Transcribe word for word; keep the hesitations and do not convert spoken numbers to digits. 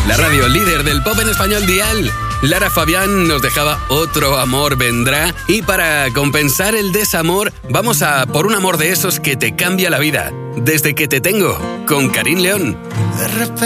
la radio líder del pop en español Dial. Lara Fabián nos dejaba Otro amor vendrá, y para compensar el desamor vamos a por un amor de esos que te cambia la vida. Desde que te tengo, con Karin León. De repente